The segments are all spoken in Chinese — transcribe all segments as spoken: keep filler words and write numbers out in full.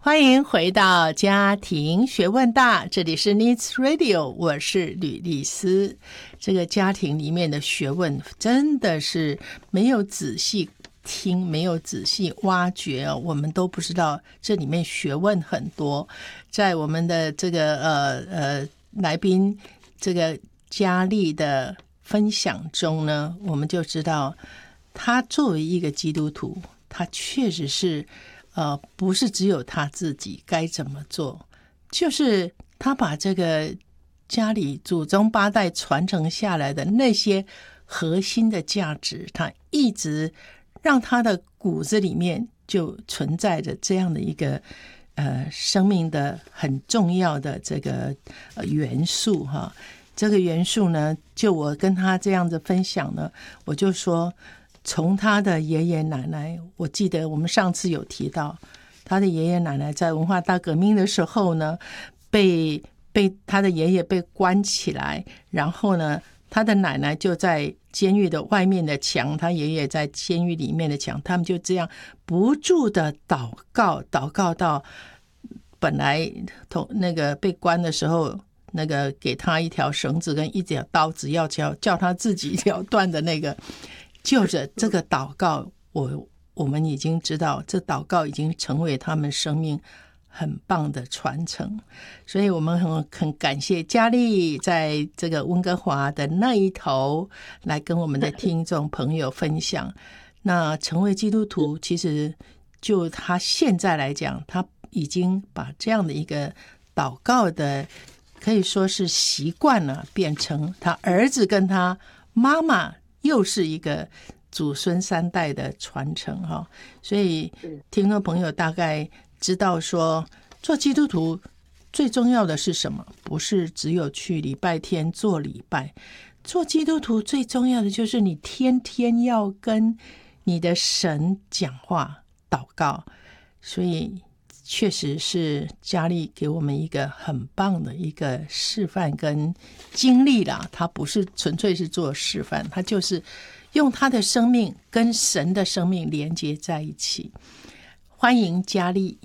欢迎回到家庭学问大，这里是 Needs Radio， 我是吕丽丝。这个家庭里面的学问真的是没有仔细听，没有仔细挖掘，我们都不知道这里面学问很多。在我们的这个呃呃来宾这个佳丽的分享中呢，我们就知道他作为一个基督徒，他确实是呃，不是只有他自己该怎么做，就是他把这个家里祖宗八代传承下来的那些核心的价值，他一直让他的骨子里面就存在着这样的一个呃生命的很重要的这个、呃、元素哈。这个元素呢，就我跟他这样子分享呢，我就说从他的爷爷奶奶，我记得我们上次有提到，他的爷爷奶奶在文化大革命的时候呢，被被他的爷爷被关起来，然后呢，他的奶奶就在监狱的外面的墙，他爷爷在监狱里面的墙，他们就这样不住的祷告，祷告到本来那个被关的时候，那个给他一条绳子跟一条刀子，要叫叫他自己要断的那个。就着这个祷告，我我们已经知道，这祷告已经成为他们生命很棒的传承，所以我们很很感谢佳丽在这个温哥华的那一头来跟我们的听众朋友分享。那成为基督徒，其实就他现在来讲，他已经把这样的一个祷告的可以说是习惯了，变成他儿子跟他妈妈又是一个祖孙三代的传承哈，所以听众朋友大概知道说，做基督徒最重要的是什么？不是只有去礼拜天做礼拜，做基督徒最重要的就是你天天要跟你的神讲话祷告，所以确实是佳丽给我们一个很棒的一个示范跟经历啦，他不是纯粹是做示范，他就是用他的生命跟神的生命连接在一起。欢迎佳丽。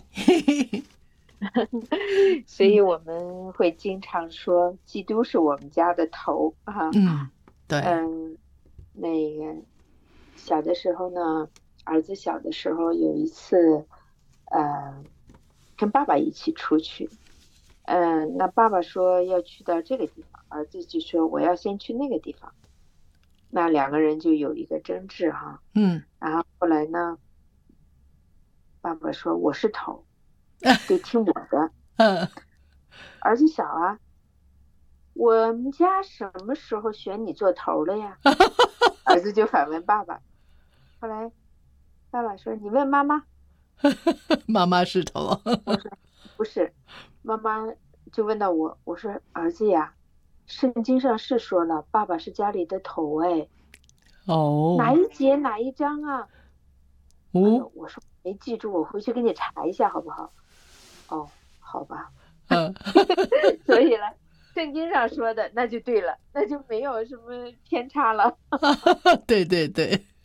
所以我们会经常说基督是我们家的头啊。 嗯，对。 嗯，那个小的时候呢，儿子小的时候有一次呃跟爸爸一起出去，嗯、呃，那爸爸说要去到这个地方，儿子就说我要先去那个地方，那两个人就有一个争执哈， 嗯， 然后后来呢，爸爸说我是头，得听我的， 嗯， 儿子小啊，我们家什么时候选你做头了呀？儿子就反问爸爸，后来爸爸说你问妈妈。 妈妈是头。 我说不是，妈妈就问到我，我说儿子呀，圣经上是说了爸爸是家里的头哎， 哦， 哪一节哪一章啊？ 哦， 哎、我说没记住，我回去给你查一下好不好？哦，好吧。 嗯， 所以呢，圣经上说的那就对了，那就没有什么偏差了。 对对对。